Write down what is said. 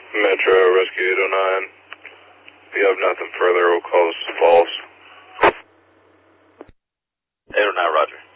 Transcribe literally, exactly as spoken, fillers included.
Metro Rescue eight oh nine. If you have nothing further, we'll call this false. eight oh nine, roger.